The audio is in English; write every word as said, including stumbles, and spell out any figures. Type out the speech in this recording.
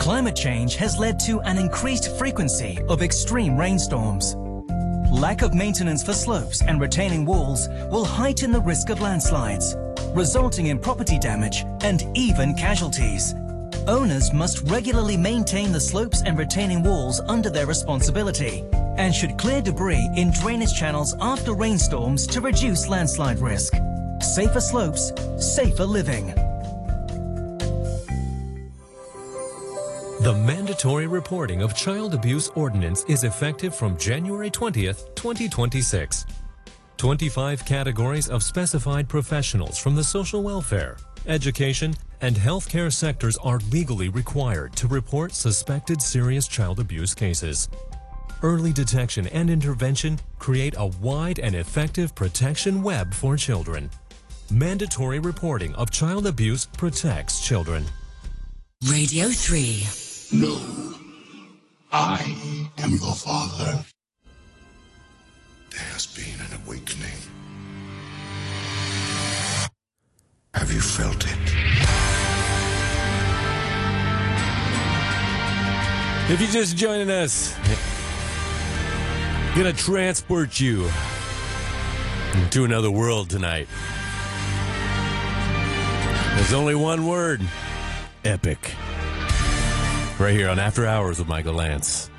Climate change has led to an increased frequency of extreme rainstorms. Lack of maintenance for slopes and retaining walls will heighten the risk of landslides, resulting in property damage and even casualties. Owners must regularly maintain the slopes and retaining walls under their responsibility and should clear debris in drainage channels after rainstorms to reduce landslide risk. Safer slopes, safer living. The mandatory reporting of child abuse ordinance is effective from January twentieth, twenty twenty-six. twenty-five categories of specified professionals from the social welfare, education, and healthcare sectors are legally required to report suspected serious child abuse cases. Early detection and intervention create a wide and effective protection web for children. Mandatory reporting of child abuse protects children. Radio three. No, I am your father. There has been an awakening. Have you felt it? If you're just joining us, I'm gonna transport you to another world tonight. There's only one word: epic. Right here on After Hours with Michael Lance.